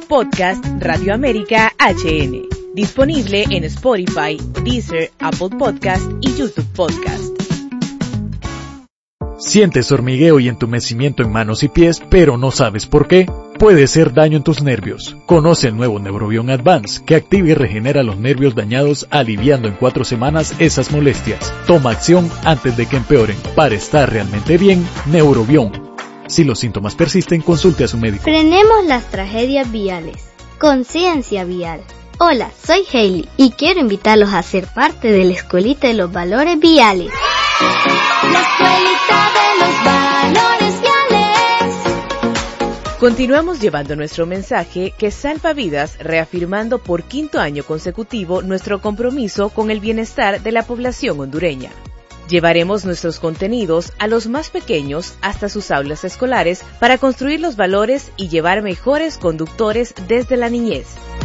Podcast Radio América HN. Disponible en Spotify, Deezer, Apple Podcast y YouTube Podcast. ¿Sientes hormigueo y entumecimiento en manos y pies, pero no sabes por qué? Puede ser daño en tus nervios. Conoce el nuevo Neurobion Advance, que activa y regenera los nervios dañados, aliviando en 4 semanas esas molestias. Toma acción antes de que empeoren. Para estar realmente bien, Neurobion. Si los síntomas persisten, consulte a su médico. Frenemos las tragedias viales. Conciencia vial. Hola, soy Hailey y quiero invitarlos a ser parte de la Escuelita de los Valores Viales. La Escuelita de los Valores Viales. Continuamos llevando nuestro mensaje que salva vidas, reafirmando por 5º año consecutivo nuestro compromiso con el bienestar de la población hondureña. Llevaremos nuestros contenidos a los más pequeños hasta sus aulas escolares para construir los valores y llevar mejores conductores desde la niñez.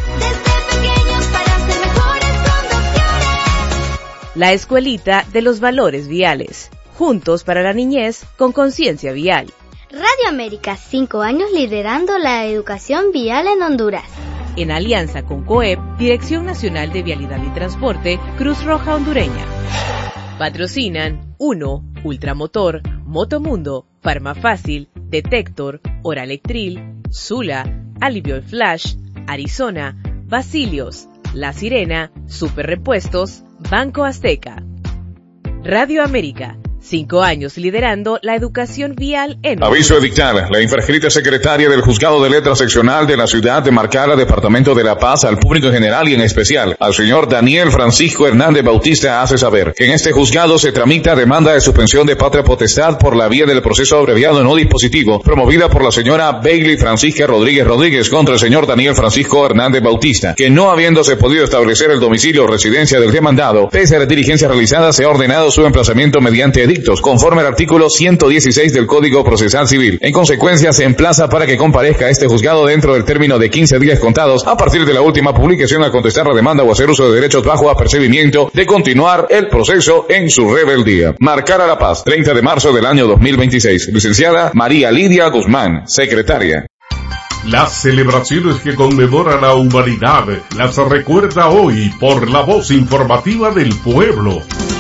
La Escuelita de los Valores Viales. Juntos para la niñez con conciencia vial. Radio América, 5 años liderando la educación vial en Honduras. En alianza con COEP, Dirección Nacional de Vialidad y Transporte, Cruz Roja Hondureña. Patrocinan 1. Ultramotor, Motomundo, Farmafácil, Detector, Oralectril, Sula, Alivio Flash, Arizona, Basilios, La Sirena, Super Repuestos, Banco Azteca. Radio América, 5 años liderando la educación vial en... Aviso edictal. La infragente secretaria del Juzgado de Letras Seccional de la ciudad de Marcala, Departamento de La Paz, al público en general y en especial al señor Daniel Francisco Hernández Bautista hace saber que en este juzgado se tramita demanda de suspensión de patria potestad por la vía del proceso abreviado no dispositivo promovida por la señora Bailey Francisca Rodríguez contra el señor Daniel Francisco Hernández Bautista, que no habiéndose podido establecer el domicilio o residencia del demandado, pese a las diligencias realizadas, se ha ordenado su emplazamiento mediante edicto conforme al artículo 116 del Código Procesal Civil. En consecuencia, se emplaza para que comparezca a este juzgado dentro del término de 15 días contados a partir de la última publicación a contestar la demanda o hacer uso de derechos bajo apercibimiento de continuar el proceso en su rebeldía. Marcala La Paz, 30 de marzo del año 2026. Licenciada María Lidia Guzmán, secretaria. Las celebraciones que conmemora la humanidad las recuerda hoy por la voz informativa del pueblo.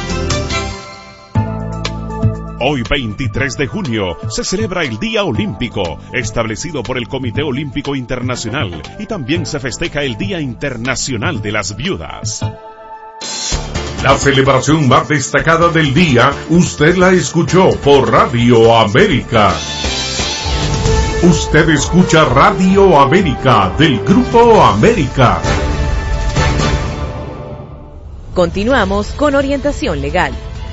Hoy 23 de junio se celebra el Día Olímpico, establecido por el Comité Olímpico Internacional, y también se festeja el Día Internacional de las Viudas. La celebración más destacada del día, usted la escuchó por Radio América. Usted escucha Radio América del Grupo América. Continuamos con orientación legal.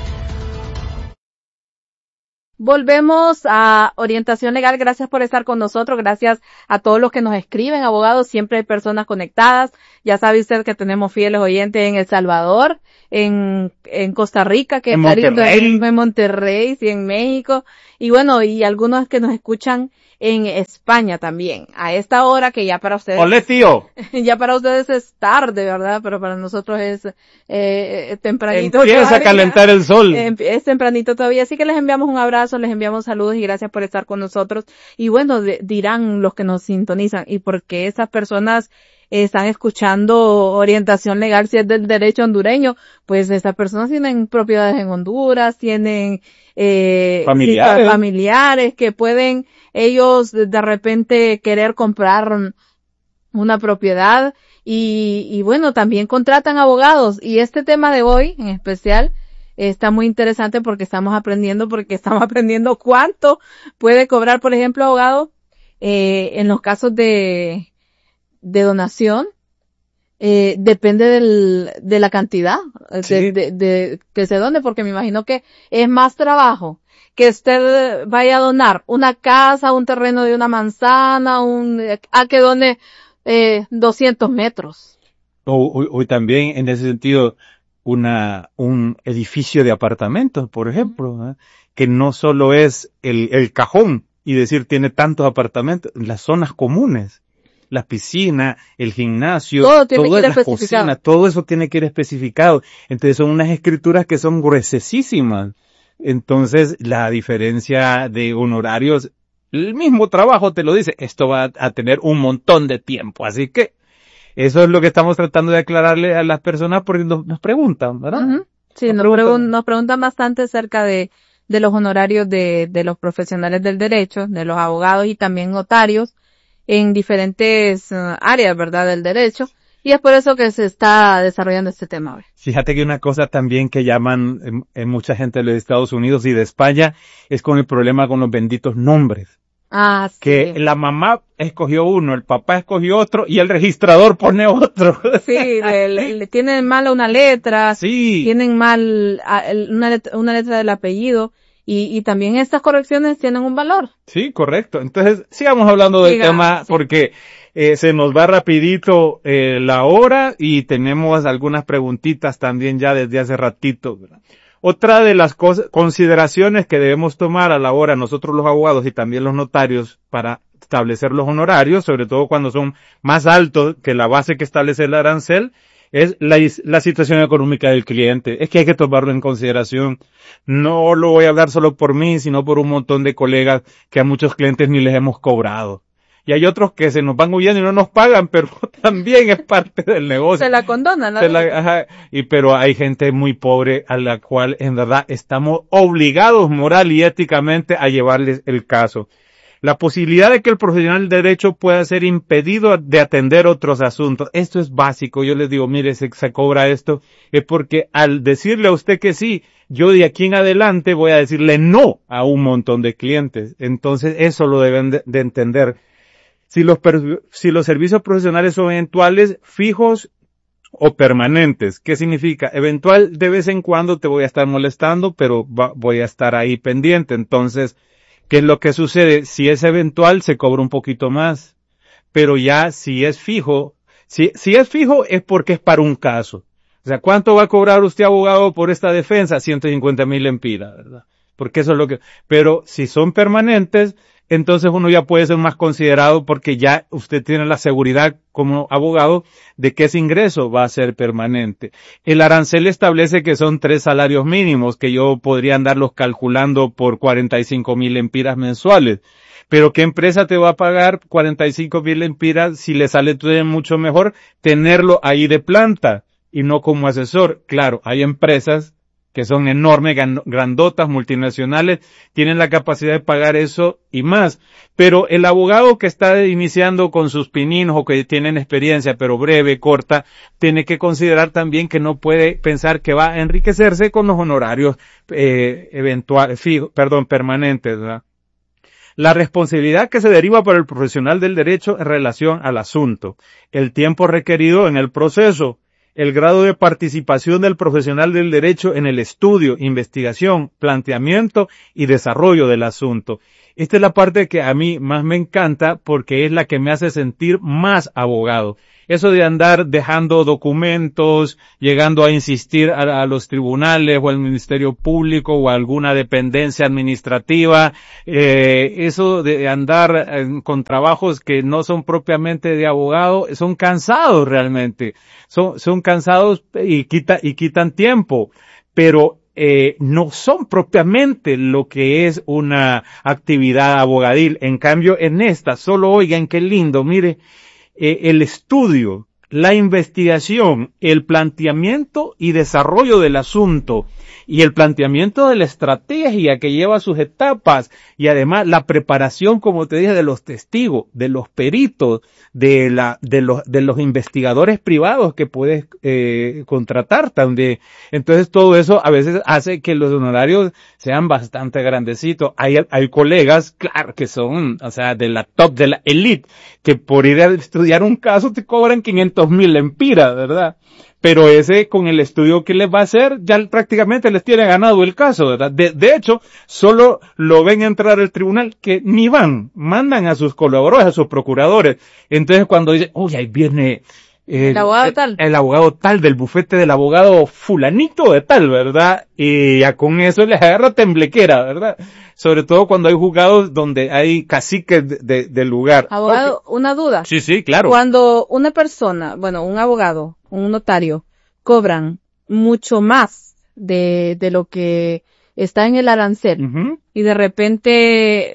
Volvemos a Orientación Legal. Gracias por estar con nosotros. Gracias a todos los que nos escriben, abogados. Siempre hay personas conectadas. Ya sabe usted que tenemos fieles oyentes en El Salvador, en Costa Rica, que en Monterrey, sí, en México. Y bueno, y algunos que nos escuchan en España también. A esta hora que ya para ustedes... ¡Ole, tío! Ya para ustedes es tarde, ¿verdad? Pero para nosotros es tempranito. Empieza a calentar el sol. Es tempranito todavía. Así que les enviamos un abrazo, les enviamos saludos y gracias por estar con nosotros. Y bueno, dirán los que nos sintonizan, ¿y por qué esas personas están escuchando Orientación Legal si es del derecho hondureño? Pues esas personas tienen propiedades en Honduras, tienen familiares que pueden ellos de repente querer comprar una propiedad y bueno, también contratan abogados. Y este tema de hoy en especial está muy interesante porque estamos aprendiendo cuánto puede cobrar, por ejemplo, abogado, en los casos de donación. Depende de la cantidad Sí. de que se done, porque me imagino que es más trabajo que usted vaya a donar una casa, un terreno de una manzana, a que done 200 metros. O también en ese sentido un edificio de apartamentos, por ejemplo, que no solo es el cajón y decir tiene tantos apartamentos, las zonas comunes, la piscina, el gimnasio, todo tiene que ir las especificado. cocinas, todo eso tiene que ir especificado. Entonces son unas escrituras que son gruesísimas. Entonces la diferencia de honorarios El mismo trabajo te lo dice, esto va a tener un montón de tiempo, así que eso es lo que estamos tratando de aclararle a las personas porque nos preguntan, ¿verdad? Uh-huh. Sí, nos preguntan bastante acerca de los honorarios de los profesionales del derecho, de los abogados y también notarios en diferentes áreas, ¿verdad?, del derecho. Y es por eso que se está desarrollando este tema hoy. Fíjate que una cosa también que llaman en mucha gente de los Estados Unidos y de España es con el problema con los benditos nombres. Ah, sí. Que la mamá escogió uno, el papá escogió otro y el registrador pone otro. Sí, le tienen mal una letra, sí, tienen mal una letra del apellido y también estas correcciones tienen un valor. Sí, correcto. Entonces, sigamos hablando del tema sí. Porque se nos va rapidito la hora y tenemos algunas preguntitas también ya desde hace ratito, ¿verdad? Otra de las consideraciones que debemos tomar a la hora nosotros los abogados y también los notarios para establecer los honorarios, sobre todo cuando son más altos que la base que establece el arancel, es la situación económica del cliente. Es que hay que tomarlo en consideración. No lo voy a hablar solo por mí, sino por un montón de colegas que a muchos clientes ni les hemos cobrado. Y hay otros que se nos van huyendo y no nos pagan, pero también es parte del negocio. Se la condonan, ¿no? Pero hay gente muy pobre a la cual en verdad estamos obligados moral y éticamente a llevarles el caso. La posibilidad de que el profesional de derecho pueda ser impedido de atender otros asuntos. Esto es básico. Yo les digo, mire, se cobra esto. Es porque al decirle a usted que sí, yo de aquí en adelante voy a decirle no a un montón de clientes. Entonces eso lo deben de entender. Si los servicios profesionales son eventuales, fijos o permanentes. ¿Qué significa? Eventual, de vez en cuando te voy a estar molestando, pero voy a estar ahí pendiente. Entonces, ¿qué es lo que sucede? Si es eventual, se cobra un poquito más. Pero ya si es fijo, si es fijo es porque es para un caso. O sea, ¿cuánto va a cobrar usted, abogado, por esta defensa? 150,000 lempiras, ¿verdad? Porque eso es lo que... Pero si son permanentes, entonces uno ya puede ser más considerado porque ya usted tiene la seguridad como abogado de que ese ingreso va a ser permanente. El arancel establece que son 3 salarios mínimos que yo podría andarlos calculando por 45,000 lempiras mensuales. Pero ¿qué empresa te va a pagar 45,000 lempiras si le sale mucho mejor tenerlo ahí de planta y no como asesor? Claro, hay empresas que son enormes, grandotas, multinacionales, tienen la capacidad de pagar eso y más. Pero el abogado que está iniciando con sus pininos o que tienen experiencia, pero breve, corta, tiene que considerar también que no puede pensar que va a enriquecerse con los honorarios permanentes, ¿verdad? La responsabilidad que se deriva para el profesional del derecho en relación al asunto, el tiempo requerido en el proceso, el grado de participación del profesional del derecho en el estudio, investigación, planteamiento y desarrollo del asunto. Esta es la parte que a mí más me encanta porque es la que me hace sentir más abogado. Eso de andar dejando documentos, llegando a insistir a los tribunales o al Ministerio Público o a alguna dependencia administrativa, eso de andar con trabajos que no son propiamente de abogado, son cansados realmente. Son cansados y quitan tiempo, pero no son propiamente lo que es una actividad abogadil. En cambio, en esta, solo oigan qué lindo, mire, el estudio, la investigación, el planteamiento y desarrollo del asunto y el planteamiento de la estrategia que lleva sus etapas y además la preparación, como te dije, de los testigos, de los peritos, de los investigadores privados que puedes contratar también. Entonces todo eso a veces hace que los honorarios sean bastante grandecitos. Hay colegas, claro, que son, o sea, de la top, de la elite, que por ir a estudiar un caso te cobran 500,000 lempiras, ¿verdad? Pero ese, con el estudio que les va a hacer, ya prácticamente les tiene ganado el caso, ¿verdad? De hecho, solo lo ven entrar al tribunal que ni van, mandan a sus colaboradores, a sus procuradores. Entonces cuando dicen, uy, ahí viene el abogado tal. El abogado tal, del bufete del abogado fulanito de tal, ¿verdad? Y ya con eso les agarra temblequera, ¿verdad? Sobre todo cuando hay juzgados donde hay caciques del lugar. Abogado, okay. Una duda. Sí, claro. Cuando una persona, bueno, un abogado, un notario, cobran mucho más de lo que está en el arancel, y de repente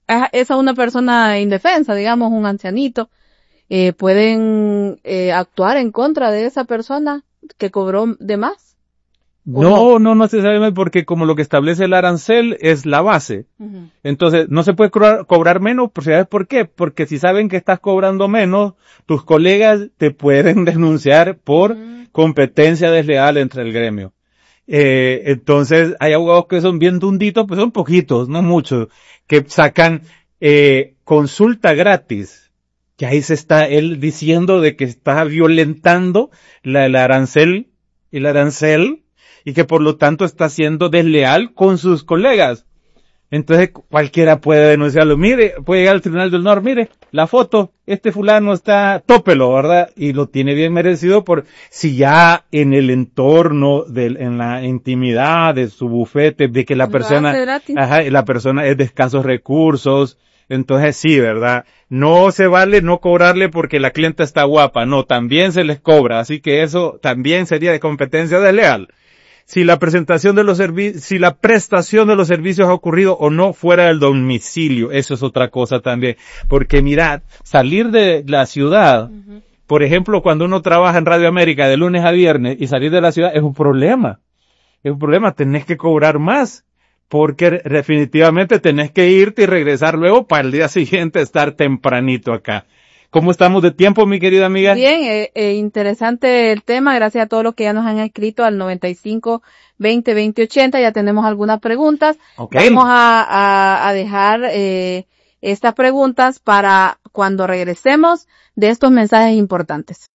es a una persona indefensa, digamos, un ancianito, pueden actuar en contra de esa persona que cobró de más. No necesariamente, porque como lo que establece el arancel es la base. Uh-huh. Entonces, no se puede cobrar menos, ¿sabes por qué? Porque si saben que estás cobrando menos, tus colegas te pueden denunciar por competencia desleal entre el gremio. Entonces, hay abogados que son bien dunditos, pues son poquitos, no muchos, que sacan consulta gratis. Que ahí se está él diciendo de que está violentando el arancel, y que por lo tanto está siendo desleal con sus colegas. Entonces cualquiera puede denunciarlo. Mire, puede llegar al Tribunal del Honor, mire, la foto, este fulano está, tópelo, ¿verdad? Y lo tiene bien merecido por, si ya en el entorno, en la intimidad de su bufete, de que la persona es de escasos recursos, entonces sí, ¿verdad? No se vale no cobrarle porque la clienta está guapa, no, también se les cobra, así que eso también sería de competencia desleal. Si la prestación de los servicios ha ocurrido o no fuera del domicilio, eso es otra cosa también. Porque mirad, salir de la ciudad, por ejemplo, cuando uno trabaja en Radio América de lunes a viernes y salir de la ciudad es un problema. Tenés que cobrar más. Porque definitivamente tenés que irte y regresar luego para el día siguiente estar tempranito acá. ¿Cómo estamos de tiempo, mi querida amiga? Bien, interesante el tema. Gracias a todos los que ya nos han escrito al 95 20 20 80. Ya tenemos algunas preguntas. Okay. Vamos a dejar estas preguntas para cuando regresemos de estos mensajes importantes.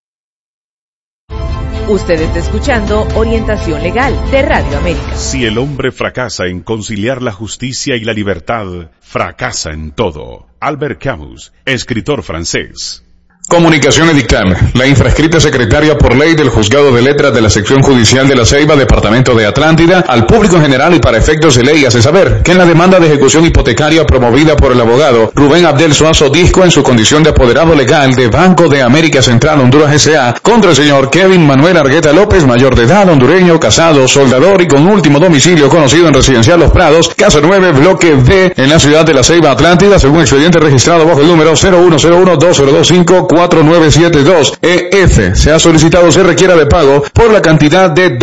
Usted está escuchando Orientación Legal de Radio América. Si el hombre fracasa en conciliar la justicia y la libertad, fracasa en todo. Albert Camus, escritor francés. Comunicación edictal. La infrascrita secretaria por ley del Juzgado de Letras de la Sección Judicial de La Ceiba, Departamento de Atlántida, al público en general y para efectos de ley hace saber que en la demanda de ejecución hipotecaria promovida por el abogado Rubén Abdel Suazo Disco en su condición de apoderado legal de Banco de América Central Honduras S.A. contra el señor Kevin Manuel Argueta López, mayor de edad, hondureño, casado, soldador y con último domicilio conocido en Residencial Los Prados, Casa 9, Bloque B, en la ciudad de La Ceiba, Atlántida, según expediente registrado bajo el número 0101-2025 4972 EF. Se ha solicitado se requiera de pago por la cantidad de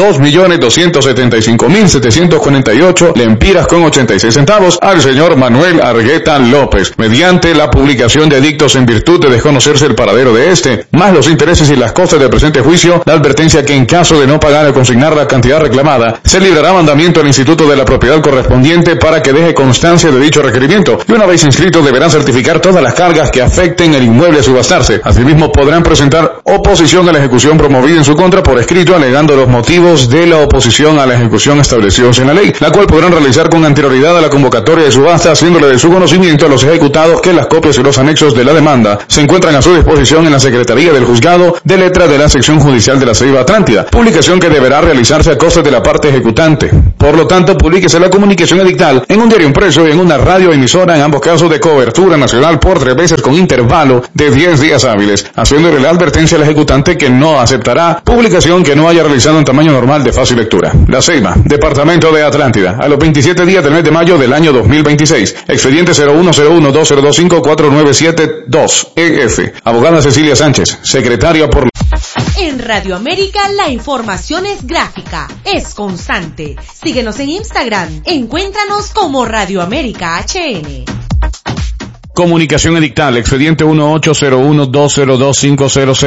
2.275.748 lempiras con 86 centavos al señor Manuel Argueta López, mediante la publicación de edictos en virtud de desconocerse el paradero de este, más los intereses y las costas del presente juicio, la advertencia que en caso de no pagar o consignar la cantidad reclamada, se librará mandamiento al Instituto de la Propiedad correspondiente para que deje constancia de dicho requerimiento, y una vez inscrito deberán certificar todas las cargas que afecten el inmueble a subastarse. Asimismo, podrán presentar oposición a la ejecución promovida en su contra por escrito, alegando los motivos de la oposición a la ejecución establecidos en la ley, la cual podrán realizar con anterioridad a la convocatoria de subasta, haciéndole de su conocimiento a los ejecutados que las copias y los anexos de la demanda se encuentran a su disposición en la Secretaría del Juzgado de Letras de la Sección Judicial de La Ceiba, Atlántida, publicación que deberá realizarse a costas de la parte ejecutante. Por lo tanto, publíquese la comunicación edictal en un diario impreso y en una radioemisora, en ambos casos de cobertura nacional, por 3 veces con intervalo de 10 días hábiles, haciéndole la advertencia al ejecutante que no aceptará publicación que no haya realizado en tamaño normal de fácil lectura. La Ceiba, Departamento de Atlántida, a los 27 días del mes de mayo del año 2026. Expediente 0101-2025-4972 EF. Abogada Cecilia Sánchez, secretaria por... En Radio América la información es gráfica, es constante. Síguenos en Instagram, encuéntranos como Radio América HN. Comunicación edictal, expediente 1801-202-500.